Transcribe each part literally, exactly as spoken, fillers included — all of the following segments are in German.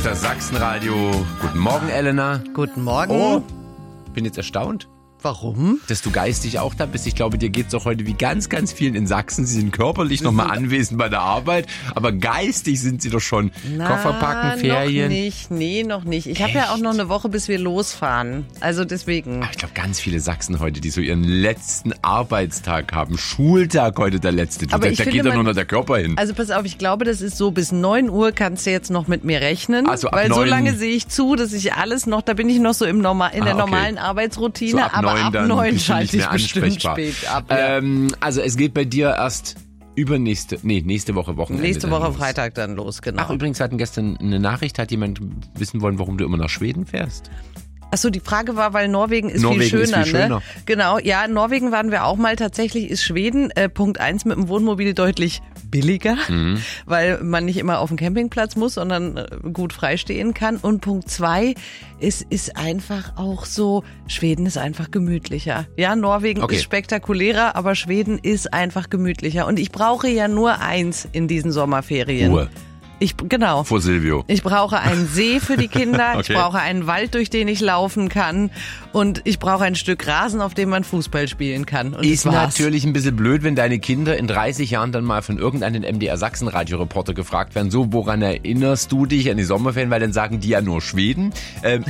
ist das Sachsenradio. Guten Morgen, Elena. Guten Morgen. Oh, bin jetzt erstaunt. Warum? Dass du geistig auch da bist. Ich glaube, dir geht's doch heute wie ganz, ganz vielen in Sachsen. Sie sind körperlich nochmal anwesend bei der Arbeit, aber geistig sind sie doch schon. Na, Koffer packen, Ferien. noch nicht. Nee, noch nicht. Ich habe ja auch noch eine Woche, bis wir losfahren. Also deswegen. Ach, ich glaube, ganz viele Sachsen heute, die so ihren letzten Arbeitstag haben. Schultag heute der letzte. Du, Aber da ich da finde, geht ja man- nur noch der Körper hin. Also pass auf, ich glaube, das ist so, bis neun Uhr kannst du jetzt noch mit mir rechnen. Also ab weil so neun lange sehe ich zu, dass ich alles noch, da bin ich noch so im Norma- in Ah, der okay. normalen Arbeitsroutine. So ab aber neun ab dann neun bist du schalte nicht ich mehr bestimmt ansprechbar. spät ab. Ja. Ähm, also es geht bei dir erst übernächste, nee, nächste Woche Wochenende. Nächste dann Woche los. Freitag dann los, genau. Ach, übrigens hatten gestern eine Nachricht, hat jemand wissen wollen, warum du immer nach Schweden fährst. Achso, die Frage war, weil Norwegen ist Norwegen viel ist schöner, viel schöner. ne? Genau, ja, in Norwegen waren wir auch mal. Tatsächlich ist Schweden äh, Punkt eins mit dem Wohnmobil deutlich billiger, Mhm. weil man nicht immer auf dem Campingplatz muss, sondern äh, gut freistehen kann. Und Punkt zwei, es ist einfach auch so, Schweden ist einfach gemütlicher. Ja, Norwegen Okay. ist spektakulärer, aber Schweden ist einfach gemütlicher. Und ich brauche ja nur eins in diesen Sommerferien. Ruhe. Ich, genau. Vor Silvio. Ich brauche einen See für die Kinder, Okay. ich brauche einen Wald, durch den ich laufen kann und ich brauche ein Stück Rasen, auf dem man Fußball spielen kann. Und Ist das war's. natürlich ein bisschen blöd, wenn deine Kinder in dreißig Jahren dann mal von irgendeinem M D R Sachsen-Radio-Reporter gefragt werden, so, woran erinnerst du dich an die Sommerferien? Weil dann sagen die ja nur Schweden. Ähm,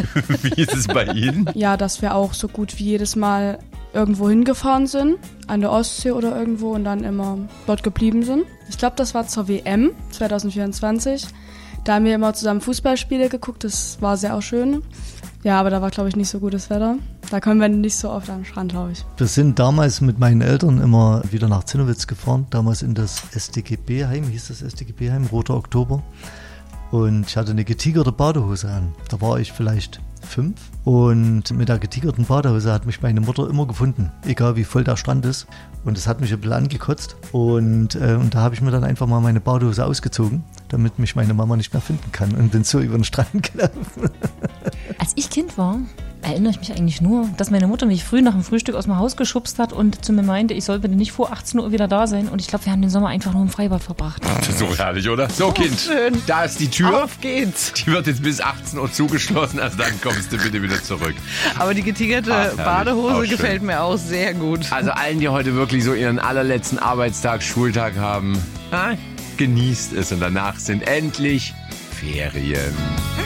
wie ist es bei Ihnen? Ja, dass wir auch so gut wie jedes Mal irgendwo hingefahren sind, an der Ostsee oder irgendwo und dann immer dort geblieben sind. Ich glaube, das war zur W M zwanzig vierundzwanzig. Da haben wir immer zusammen Fußballspiele geguckt, das war sehr auch schön. Ja, aber da war, glaube ich, nicht so gutes Wetter. Da kommen wir nicht so oft an den Strand, glaube ich. Wir sind damals mit meinen Eltern immer wieder nach Zinnowitz gefahren, damals in das S D G B-Heim, hieß das S D G B-Heim, Roter Oktober. Und ich hatte eine getigerte Badehose an. Da war ich vielleicht fünf. Und mit der getigerten Badehose hat mich meine Mutter immer gefunden, egal wie voll der Strand ist. Und das hat mich ein bisschen angekotzt. Und, äh, und da habe ich mir dann einfach mal meine Badehose ausgezogen, damit mich meine Mama nicht mehr finden kann. Und bin so über den Strand gelaufen. Als ich Kind war, erinnere ich mich eigentlich nur, dass meine Mutter mich früh nach dem Frühstück aus dem Haus geschubst hat und zu mir meinte, ich soll bitte nicht vor achtzehn Uhr wieder da sein. Und ich glaube, wir haben den Sommer einfach nur im Freibad verbracht. So herrlich, oder? So, Kind, schön. da ist die Tür. Auf geht's. Die wird jetzt bis achtzehn Uhr zugeschlossen, also dann kommst du bitte wieder zurück. Aber die getigerte Ach, herrlich. Auch Badehose schön. gefällt mir auch sehr gut. Also allen, die heute wirklich so ihren allerletzten Arbeitstag, Schultag haben, ah, genießt es und danach sind endlich Ferien.